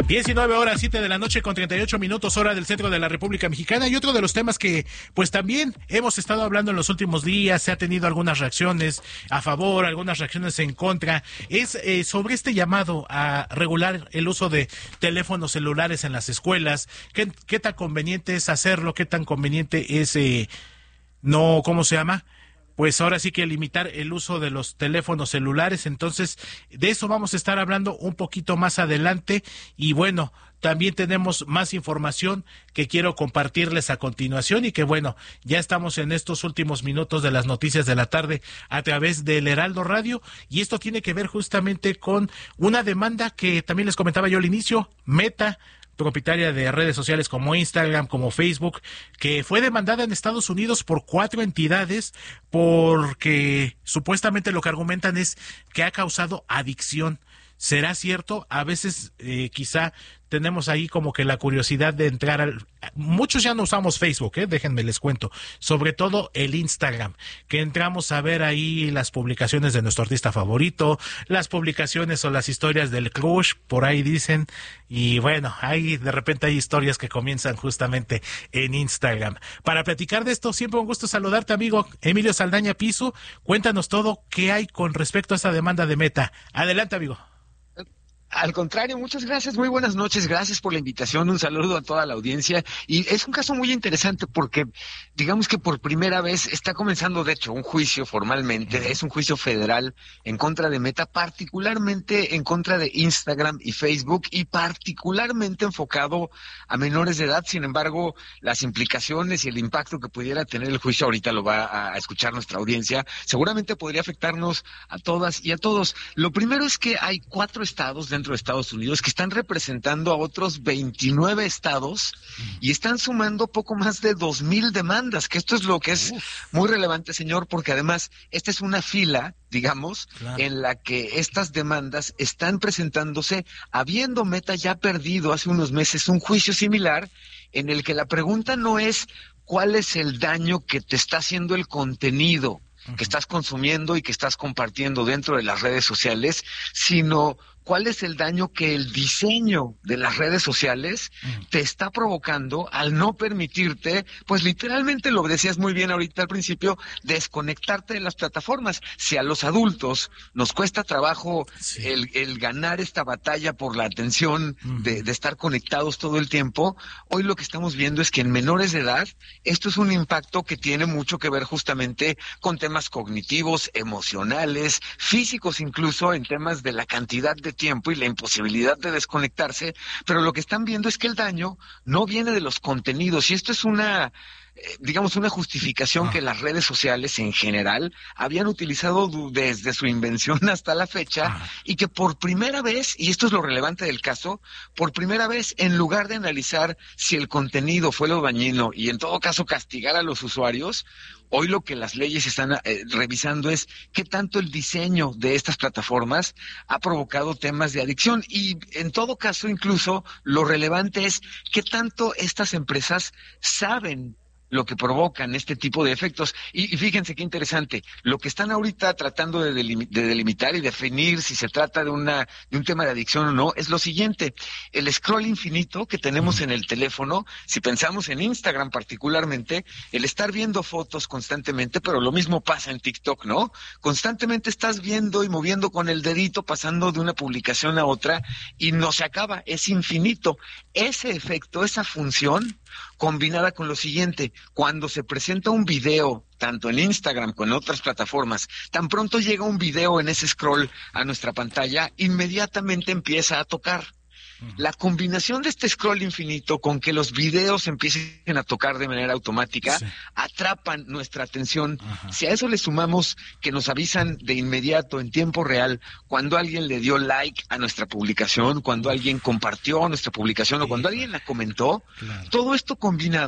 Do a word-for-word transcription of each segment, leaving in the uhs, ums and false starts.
diecinueve horas, siete de la noche con treinta y ocho minutos, hora del centro de la República Mexicana. Y otro de los temas que pues también hemos estado hablando en los últimos días, se ha tenido algunas reacciones a favor, algunas reacciones en contra, es eh, sobre este llamado a regular el uso de teléfonos celulares en las escuelas. ¿Qué, qué tan conveniente es hacerlo? ¿Qué tan conveniente es eh, no, ¿cómo se llama? Pues ahora sí que limitar el uso de los teléfonos celulares. Entonces, de eso vamos a estar hablando un poquito más adelante. Y bueno, también tenemos más información que quiero compartirles a continuación y que bueno, ya estamos en estos últimos minutos de las noticias de la tarde a través del Heraldo Radio. Y esto tiene que ver justamente con una demanda que también les comentaba yo al inicio, Meta, propietaria de redes sociales como Instagram, como Facebook, que fue demandada en Estados Unidos por cuatro entidades porque supuestamente lo que argumentan es que ha causado adicción. ¿Será cierto? A veces eh, quizá tenemos ahí como que la curiosidad de entrar al... Muchos ya no usamos Facebook, ¿eh? Déjenme les cuento. Sobre todo el Instagram, que entramos a ver ahí las publicaciones de nuestro artista favorito, las publicaciones o las historias del crush, por ahí dicen. Y bueno, ahí de repente hay historias que comienzan justamente en Instagram. Para platicar de esto, siempre un gusto saludarte, amigo Emilio Saldaña Piso. Cuéntanos todo qué hay con respecto a esta demanda de Meta. Adelante, amigo. Al contrario, muchas gracias, muy buenas noches, gracias por la invitación, un saludo a toda la audiencia. Y es un caso muy interesante porque digamos que por primera vez está comenzando, de hecho, un juicio formalmente, es un juicio federal en contra de Meta, particularmente en contra de Instagram y Facebook y particularmente enfocado a menores de edad. Sin embargo, las implicaciones y el impacto que pudiera tener el juicio, ahorita lo va a escuchar nuestra audiencia, seguramente podría afectarnos a todas y a todos. Lo primero es que hay cuatro estados dentro de Estados Unidos que están representando a otros veintinueve estados y están sumando poco más de dos mil demandas, que esto es lo que es muy relevante, señor, porque además esta es una fila, digamos, claro, en la que estas demandas están presentándose habiendo Meta ya perdido hace unos meses un juicio similar en el que la pregunta no es cuál es el daño que te está haciendo el contenido que estás consumiendo y que estás compartiendo dentro de las redes sociales, sino cuál es el daño que el diseño de las redes sociales te está provocando al no permitirte, pues literalmente lo decías muy bien ahorita al principio, desconectarte de las plataformas. Si a los adultos nos cuesta trabajo sí. el, el ganar esta batalla por la atención uh-huh. de, de estar conectados todo el tiempo, hoy lo que estamos viendo es que en menores de edad esto es un impacto que tiene mucho que ver justamente con temas cognitivos, emocionales, físicos incluso, en temas de la cantidad de tiempo y la imposibilidad de desconectarse, pero lo que están viendo es que el daño no viene de los contenidos, y esto es una, eh, digamos, una justificación ah. que las redes sociales en general habían utilizado desde su invención hasta la fecha, ah. y que por primera vez, y esto es lo relevante del caso, por primera vez, en lugar de analizar si el contenido fue lo dañino y en todo caso castigar a los usuarios, hoy lo que las leyes están eh, revisando es qué tanto el diseño de estas plataformas ha provocado temas de adicción, y en todo caso incluso lo relevante es qué tanto estas empresas saben lo que provocan este tipo de efectos. Y, y fíjense qué interesante, lo que están ahorita tratando de, delim- de delimitar y definir si se trata de una de un tema de adicción o no, es lo siguiente: el scroll infinito que tenemos en el teléfono, si pensamos en Instagram particularmente, el estar viendo fotos constantemente, pero lo mismo pasa en TikTok, ¿no? Constantemente estás viendo y moviendo con el dedito, pasando de una publicación a otra, y no se acaba, es infinito. Ese efecto, esa función, combinada con lo siguiente: cuando se presenta un video, tanto en Instagram como en otras plataformas, tan pronto llega un video en ese scroll a nuestra pantalla, inmediatamente empieza a tocar. La combinación de este scroll infinito con que los videos empiecen a tocar de manera automática, sí. atrapan nuestra atención. Ajá. Si a eso le sumamos que nos avisan de inmediato, en tiempo real, cuando alguien le dio like a nuestra publicación, cuando alguien compartió nuestra publicación, sí, o cuando alguien la comentó, claro. todo esto combinado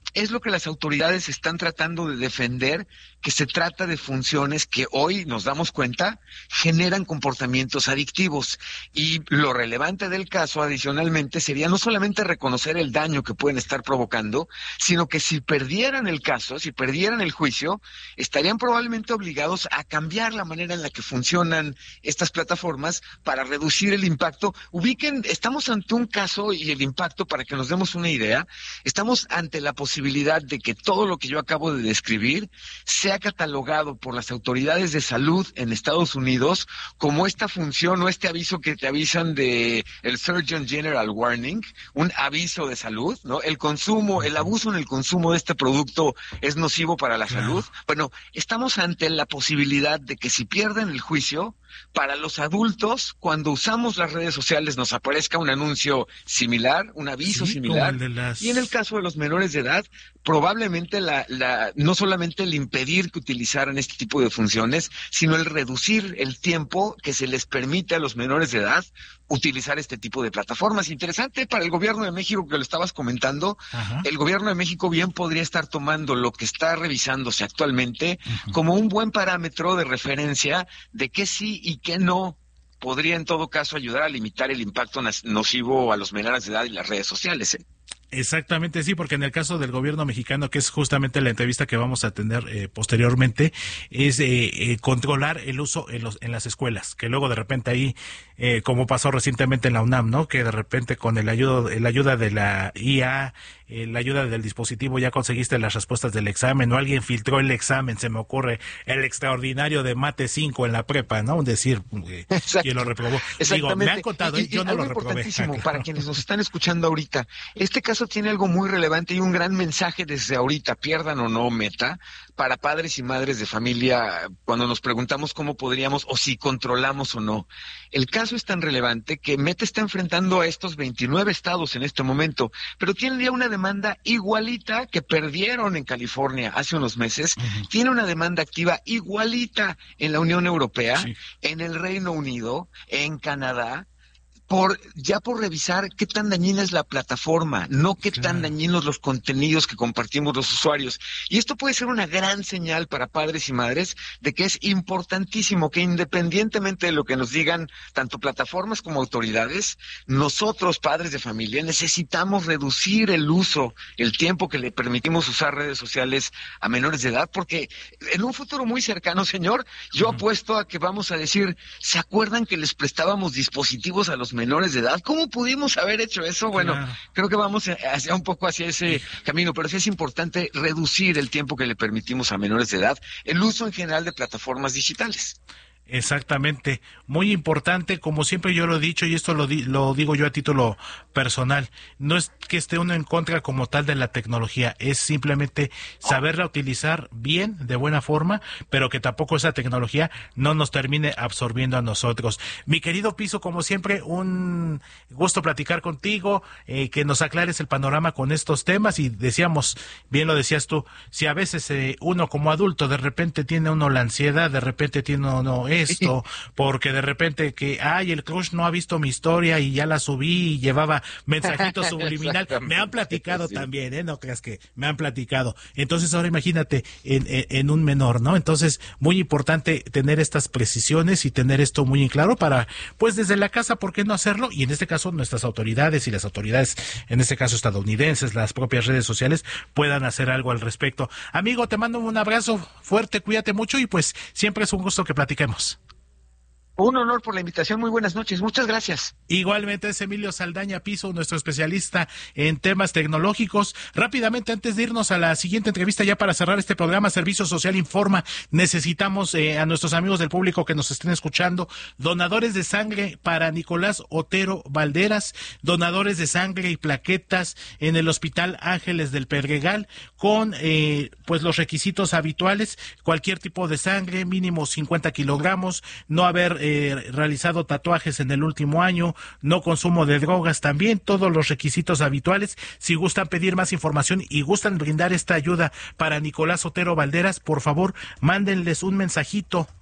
es lo que las autoridades están tratando de defender, que se trata de funciones que hoy nos damos cuenta generan comportamientos adictivos. Y lo relevante del caso, adicionalmente, sería no solamente reconocer el daño que pueden estar provocando, sino que si perdieran el caso, si perdieran el juicio, estarían probablemente obligados a cambiar la manera en la que funcionan estas plataformas para reducir el impacto. Ubiquen, estamos ante un caso y el impacto, para que nos demos una idea, estamos ante la posibilidad de que todo lo que yo acabo de describir sea catalogado por las autoridades de salud en Estados Unidos como esta función o este aviso que te avisan de el Surgeon General Warning, un aviso de salud, ¿no? El consumo, el abuso en el consumo de este producto es nocivo para la salud. Bueno, estamos ante la posibilidad de que si pierden el juicio, para los adultos, cuando usamos las redes sociales nos aparezca un anuncio similar, un aviso sí, similar, las... y en el caso de los menores de edad, probablemente la, la, no solamente el impedir que utilizaran este tipo de funciones, sino el reducir el tiempo que se les permite a los menores de edad utilizar este tipo de plataformas. Interesante para el gobierno de México, que lo estabas comentando. Ajá. El gobierno de México bien podría estar tomando lo que está revisándose actualmente uh-huh. como un buen parámetro de referencia de qué sí y qué no podría en todo caso ayudar a limitar el impacto nocivo a los menores de edad y las redes sociales, ¿eh? Exactamente, sí, porque en el caso del gobierno mexicano, que es justamente la entrevista que vamos a tener eh, posteriormente, es eh, eh, controlar el uso en, los, en las escuelas, que luego de repente ahí, eh, como pasó recientemente en la UNAM, ¿no? Que de repente con el ayuda, el ayuda de la I A, eh, la ayuda del dispositivo, ya conseguiste las respuestas del examen, o alguien filtró el examen, se me ocurre, el extraordinario de Mate cinco en la prepa, ¿no? Decir, eh, quien lo reprobó. Digo, me han contado, y, y, yo no lo reprobé. Importantísimo para quienes nos están escuchando ahorita, este caso tiene algo muy relevante y un gran mensaje desde ahorita, pierdan o no Meta, para padres y madres de familia cuando nos preguntamos cómo podríamos o si controlamos o no. El caso es tan relevante que Meta está enfrentando a estos veintinueve estados en este momento, pero tiene ya una demanda igualita que perdieron en California hace unos meses, uh-huh. tiene una demanda activa igualita en la Unión Europea, sí. en el Reino Unido, en Canadá, por ya por revisar qué tan dañina es la plataforma, no qué claro. tan dañinos los contenidos que compartimos los usuarios. Y esto puede ser una gran señal para padres y madres de que es importantísimo que independientemente de lo que nos digan tanto plataformas como autoridades, nosotros, padres de familia, necesitamos reducir el uso, el tiempo que le permitimos usar redes sociales a menores de edad, porque en un futuro muy cercano, señor, yo uh-huh. apuesto a que vamos a decir, ¿se acuerdan que les prestábamos dispositivos a los menores de edad? ¿Cómo pudimos haber hecho eso? Bueno, claro. creo que vamos hacia un poco hacia ese camino, pero sí es importante reducir el tiempo que le permitimos a menores de edad, el uso en general de plataformas digitales. Exactamente, muy importante, como siempre yo lo he dicho, y esto lo, di, lo digo yo a título personal, no es que esté uno en contra como tal de la tecnología, es simplemente saberla utilizar bien, de buena forma, pero que tampoco esa tecnología no nos termine absorbiendo a nosotros. Mi querido Piso, como siempre, un gusto platicar contigo, eh, que nos aclares el panorama con estos temas, y decíamos, bien lo decías tú, si a veces eh, uno como adulto de repente tiene uno la ansiedad, de repente tiene uno esto, porque de repente que, ay, el crush no ha visto mi historia y ya la subí y llevaba mensajito subliminal. Me han platicado sí. también, ¿eh? No creas que me han platicado. Entonces ahora imagínate en, en, en un menor, ¿no? Entonces, muy importante tener estas precisiones y tener esto muy en claro para, pues desde la casa, ¿por qué no hacerlo? Y en este caso, nuestras autoridades y las autoridades, en este caso estadounidenses, las propias redes sociales, puedan hacer algo al respecto. Amigo, te mando un abrazo fuerte, cuídate mucho y pues siempre es un gusto que platiquemos. Un honor por la invitación, muy buenas noches, muchas gracias. Igualmente es Emilio Saldaña Piso, nuestro especialista en temas tecnológicos. Rápidamente, antes de irnos a la siguiente entrevista, ya para cerrar este programa, Servicio Social Informa, necesitamos eh, a nuestros amigos del público que nos estén escuchando, donadores de sangre para Nicolás Otero Valderas, donadores de sangre y plaquetas en el Hospital Ángeles del Pedregal, con eh, pues los requisitos habituales, cualquier tipo de sangre, mínimo cincuenta kilogramos, no haber eh, realizado tatuajes en el último año, no consumo de drogas, también todos los requisitos habituales. Si gustan pedir más información y gustan brindar esta ayuda para Nicolás Otero Valderas, por favor, mándenles un mensajito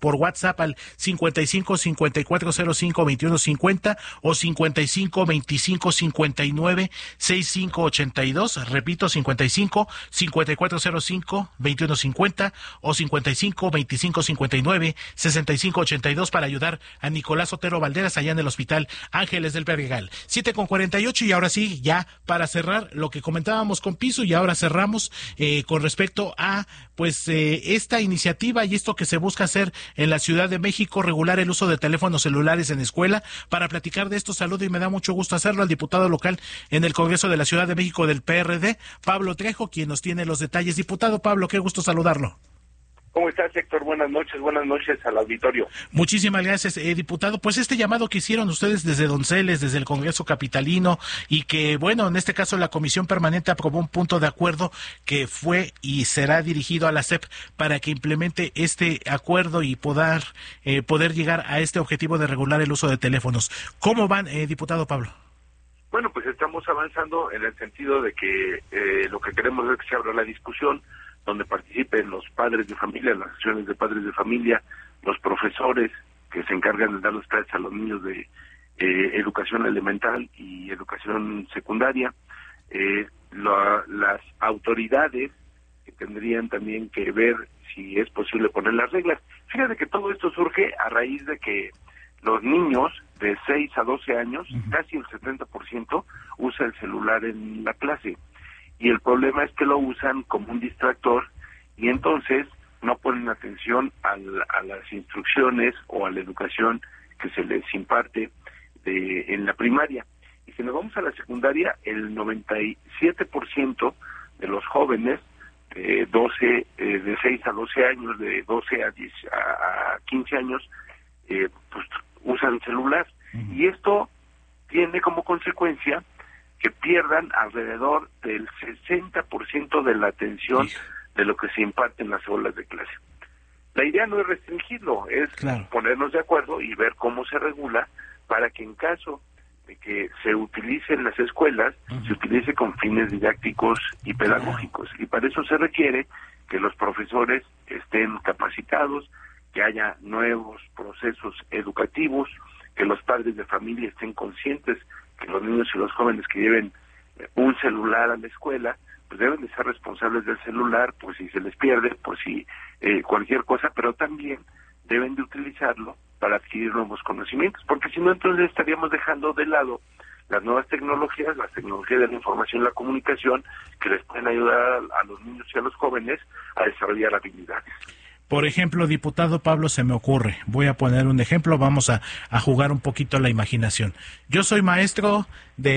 por WhatsApp al cincuenta y cinco, cincuenta y cuatro cero cinco, veintiuno cincuenta o cincuenta y cinco, veinticinco, cincuenta y nueve, sesenta y cinco ochenta y dos. Repito, cincuenta y cinco, cincuenta y cuatro cero cinco, veintiuno cincuenta o cincuenta y cinco, veinticinco, cincuenta y nueve, sesenta y cinco ochenta y dos para ayudar a Nicolás Otero Valderas allá en el Hospital Ángeles del Pedregal. siete con cuarenta y ocho y ahora sí, ya para cerrar lo que comentábamos con Piso y ahora cerramos eh, con respecto a pues eh, esta iniciativa y esto que se busca hacer en la Ciudad de México, regular el uso de teléfonos celulares en escuela. Para platicar de esto, saludo y me da mucho gusto hacerlo al diputado local en el Congreso de la Ciudad de México del P R D, Pablo Trejo, quien nos tiene los detalles. Diputado Pablo, qué gusto saludarlo. ¿Cómo estás, Héctor? Buenas noches, buenas noches al auditorio. Muchísimas gracias, eh, diputado. Pues este llamado que hicieron ustedes desde Donceles, desde el Congreso Capitalino, y que, bueno, en este caso la Comisión Permanente aprobó un punto de acuerdo que fue y será dirigido a la S E P para que implemente este acuerdo y poder, eh, poder llegar a este objetivo de regular el uso de teléfonos. ¿Cómo van, eh, diputado Pablo? Bueno, pues estamos avanzando en el sentido de que eh, lo que queremos es que se abra la discusión, donde participen los padres de familia, las asociaciones de padres de familia, los profesores que se encargan de dar las clases a los niños de eh, educación elemental y educación secundaria, eh, la, las autoridades que tendrían también que ver si es posible poner las reglas. Fíjate que todo esto surge a raíz de que los niños de seis a doce años, uh-huh. casi el setenta por ciento, usa el celular en la clase. Y el problema es que lo usan como un distractor y entonces no ponen atención al, a las instrucciones o a la educación que se les imparte de, en la primaria. Y si nos vamos a la secundaria, el noventa y siete por ciento de los jóvenes de doce, eh, de seis a doce años, de doce a, diez, a, a quince años, eh, pues usan celular. Uh-huh. Y esto tiene como consecuencia que pierdan alrededor del sesenta por ciento de la atención sí. de lo que se imparte en las aulas de clase. La idea no es restringirlo, es claro. ponernos de acuerdo y ver cómo se regula para que en caso de que se utilice en las escuelas, uh-huh. se utilice con fines didácticos y pedagógicos. Uh-huh. Y para eso se requiere que los profesores estén capacitados, que haya nuevos procesos educativos, que los padres de familia estén conscientes que los niños y los jóvenes que lleven un celular a la escuela, pues deben de ser responsables del celular, por si se les pierde, por si eh, cualquier cosa, pero también deben de utilizarlo para adquirir nuevos conocimientos, porque si no, entonces estaríamos dejando de lado las nuevas tecnologías, las tecnologías de la información y la comunicación, que les pueden ayudar a los niños y a los jóvenes a desarrollar habilidades. Por ejemplo, diputado Pablo, se me ocurre, voy a poner un ejemplo, vamos a, a jugar un poquito la imaginación. Yo soy maestro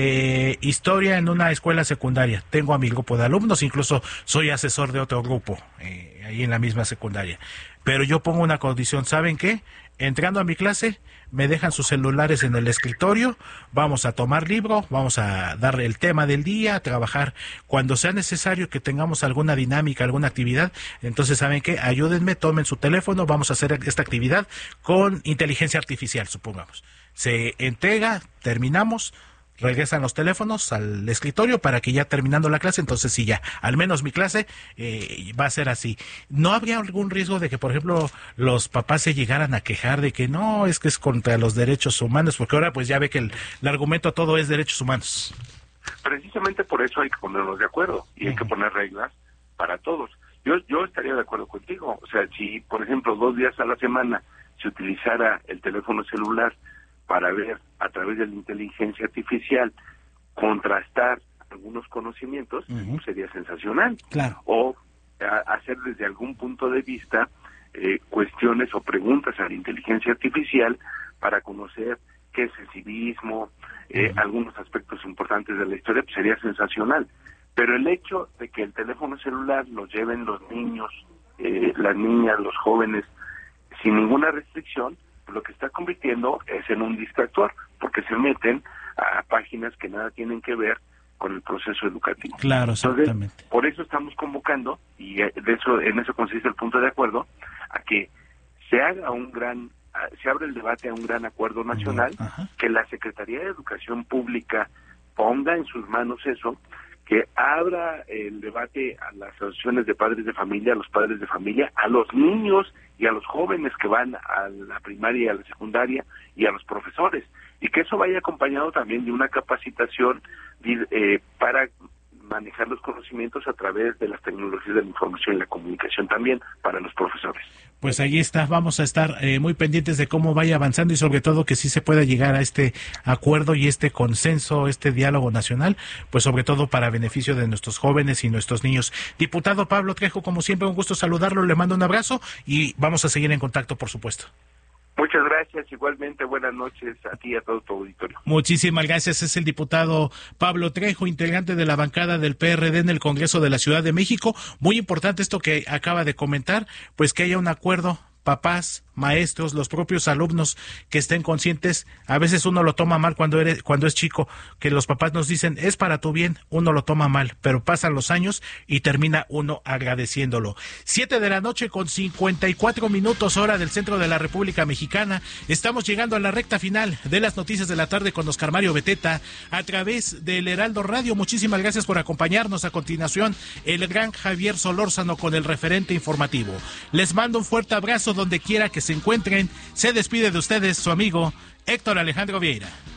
de historia en una escuela secundaria, tengo a mi grupo de alumnos, incluso soy asesor de otro grupo, eh, ahí en la misma secundaria. Pero yo pongo una condición, ¿saben qué? Entrando a mi clase, me dejan sus celulares en el escritorio, vamos a tomar libro, vamos a dar el tema del día, a trabajar cuando sea necesario que tengamos alguna dinámica, alguna actividad. Entonces, ¿saben qué? Ayúdenme, tomen su teléfono, vamos a hacer esta actividad con inteligencia artificial, supongamos. Se entrega, terminamos, regresan los teléfonos al escritorio para que ya terminando la clase, entonces sí, ya, al menos mi clase eh, va a ser así. ¿No habría algún riesgo de que, por ejemplo, los papás se llegaran a quejar de que no, es que es contra los derechos humanos? Porque ahora pues ya ve que el, el argumento todo es derechos humanos. Precisamente por eso hay que ponernos de acuerdo y uh-huh. hay que poner reglas para todos. Yo, yo estaría de acuerdo contigo. O sea, si, por ejemplo, dos días a la semana se utilizara el teléfono celular para ver a través de la inteligencia artificial, contrastar algunos conocimientos, uh-huh. sería sensacional. Claro. O a, hacer desde algún punto de vista eh, cuestiones o preguntas a la inteligencia artificial para conocer qué es el civismo, eh, uh-huh. algunos aspectos importantes de la historia, pues sería sensacional. Pero el hecho de que el teléfono celular lo lleven los niños, eh, las niñas, los jóvenes, sin ninguna restricción, lo que está convirtiendo es en un distractor, porque se meten a páginas que nada tienen que ver con el proceso educativo. Claro, exactamente. Entonces, por eso estamos convocando, y de eso, en eso consiste el punto de acuerdo, a que se haga un gran, se abre el debate a un gran acuerdo nacional, uh-huh. que la Secretaría de Educación Pública ponga en sus manos eso, que abra el debate a las asociaciones de padres de familia, a los padres de familia, a los niños y a los jóvenes que van a la primaria y a la secundaria y a los profesores, y que eso vaya acompañado también de una capacitación eh, para manejar los conocimientos a través de las tecnologías de la información y la comunicación también para los profesores. Pues ahí está, vamos a estar eh, muy pendientes de cómo vaya avanzando y sobre todo que sí se pueda llegar a este acuerdo y este consenso, este diálogo nacional, pues sobre todo para beneficio de nuestros jóvenes y nuestros niños. Diputado Pablo Trejo, como siempre, un gusto saludarlo, le mando un abrazo y vamos a seguir en contacto, por supuesto. Muchas gracias, igualmente buenas noches a ti y a todo tu auditorio. Muchísimas gracias, es el diputado Pablo Trejo, integrante de la bancada del P R D en el Congreso de la Ciudad de México. Muy importante esto que acaba de comentar, pues que haya un acuerdo, papás, maestros, los propios alumnos que estén conscientes. A veces uno lo toma mal cuando eres, cuando es chico, que los papás nos dicen es para tu bien, uno lo toma mal, pero pasan los años y termina uno agradeciéndolo. Siete de la noche con cincuenta y cuatro minutos hora del centro de la República Mexicana. Estamos llegando a la recta final de las noticias de la tarde con Oscar Mario Beteta a través del Heraldo Radio. Muchísimas gracias por acompañarnos. A continuación, el gran Javier Solórzano con el referente informativo. Les mando un fuerte abrazo donde quiera que se encuentren. Se despide de ustedes su amigo Héctor Alejandro Vieira.